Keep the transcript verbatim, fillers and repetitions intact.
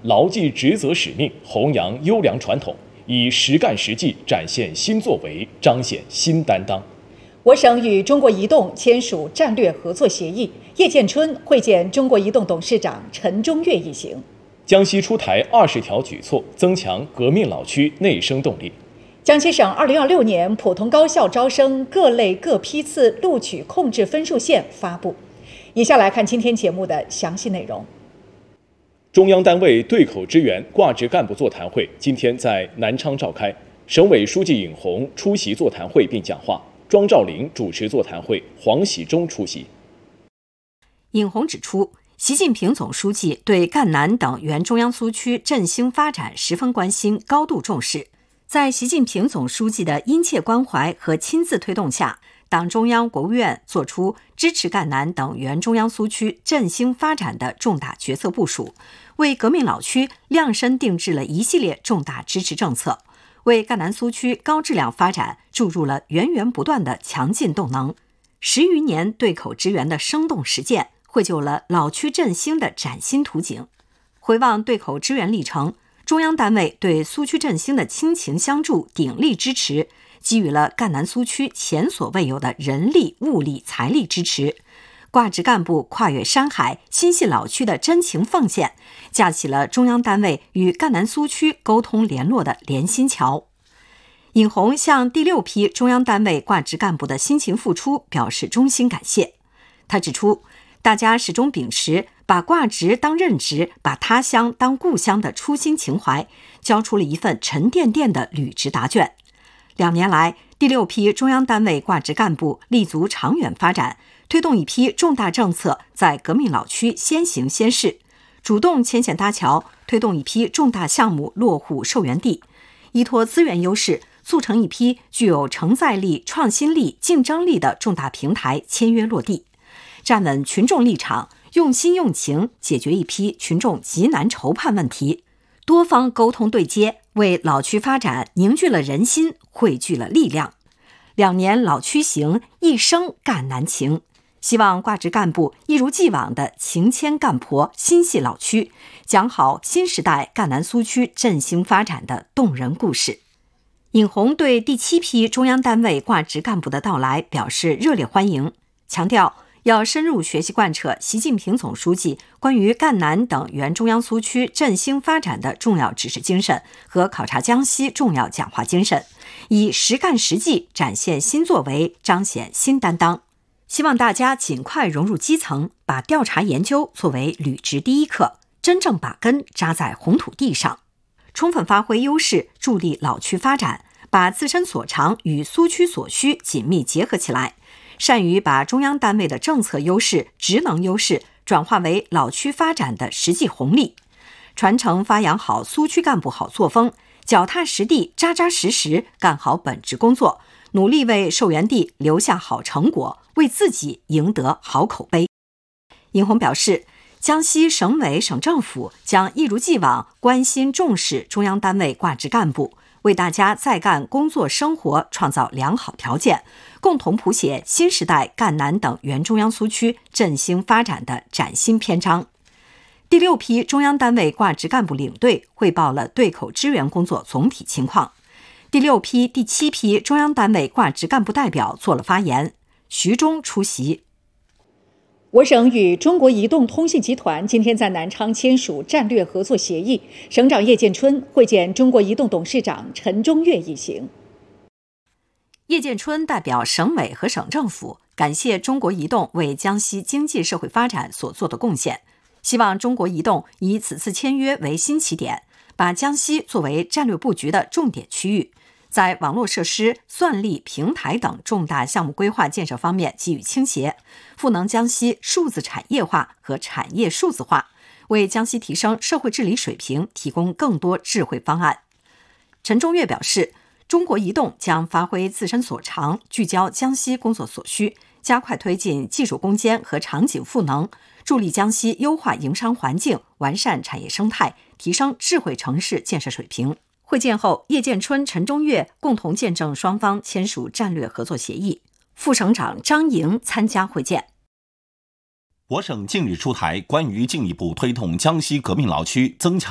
牢记职责使命，弘扬优良传统，以实干实际展现新作为，彰显新担当。 我省与中国移动签署战略合作协议，叶建春会见中国移动董事长陈中岳一行。 江西出台二十条举措，增强革命老区内生动力。 江西省二零二六年普通高校招生各类各批次录取控制分数线发布。以下来看今天节目的详细内容。 中央单位对口支援挂职干部座谈会今天在南昌召开，省委书记尹红出席座谈会并讲话，庄兆林主持座谈会，黄喜忠出席。 尹红指出，习近平总书记对赣南等原中央苏区振兴发展十分关心，高度重视。在习近平总书记的殷切关怀和亲自推动下，党中央、国务院作出支持赣南等原中央苏区振兴发展的重大决策部署，为革命老区量身定制了一系列重大支持政策，为赣南苏区高质量发展注入了源源不断的强劲动能。十余年对口支援的生动实践，绘就了老区振兴的崭新图景。回望对口支援历程，中央单位对苏区振兴的倾情相助、鼎力支持，给予了赣南苏区前所未有的人力、物力、财力支持。挂职干部跨越山海、心系老区的真情奉献，架起了中央单位与赣南苏区沟通联络的连心桥。尹红向第六批中央单位挂职干部的辛勤付出表示衷心感谢。他指出，大家始终秉持把挂职当任职、把他乡当故乡的初心情怀，交出了一份沉甸甸的履职答卷。两年来，第六批中央单位挂职干部立足长远发展，推动一批重大政策在革命老区先行先试，主动牵线搭桥，推动一批重大项目落户受源地，依托资源优势，促成一批具有承载力、创新力、竞争力的重大平台签约落地，站稳群众立场，用心用情解决一批群众急难愁盼问题，多方沟通对接，为老区发展凝聚了人心，汇聚了力量。两年老区行，一生赣南情。希望挂职干部一如既往的情牵赣婆，心系老区，讲好新时代赣南苏区振兴发展的动人故事。尹红对第七批中央单位挂职干部的到来表示热烈欢迎，强调要深入学习贯彻习近平总书记关于赣南等原中央苏区振兴发展的重要指示精神和考察江西重要讲话精神，以实干实际展现新作为，彰显新担当。希望大家尽快融入基层，把调查研究作为履职第一课，真正把根扎在红土地上，充分发挥优势，助力老区发展，把自身所长与苏区所需紧密结合起来，善于把中央单位的政策优势、职能优势转化为老区发展的实际红利，传承发扬好苏区干部好作风，脚踏实地、扎扎实实干好本职工作，努力为受源地留下好成果，为自己赢得好口碑。尹红表示，江西省委省政府将一如既往关心重视中央单位挂职干部，为大家在赣工作生活创造良好条件，共同谱写新时代赣南等原中央苏区振兴发展的崭新篇章。第六批中央单位挂职干部领队汇报了对口支援工作总体情况。第六批、第七批中央单位挂职干部代表做了发言，徐忠出席。 我省与中国移动通信集团今天在南昌签署战略合作协议，省长叶建春会见中国移动董事长陈中岳一行。 叶建春代表省委和省政府感谢中国移动为江西经济社会发展所做的贡献，希望中国移动以此次签约为新起点，把江西作为战略布局的重点区域，在网络设施、算力、平台等重大项目规划建设方面给予倾斜，赋能江西数字产业化和产业数字化，为江西提升社会治理水平提供更多智慧方案。陈中岳表示，中国移动将发挥自身所长，聚焦江西工作所需，加快推进技术攻坚和场景赋能，助力江西优化营商环境，完善产业生态，提升智慧城市建设水平。会见后，叶建春、陈中岳共同见证双方签署战略合作协议。副省长张莹参加会见。 我省近日出台关于进一步推动江西革命老区增强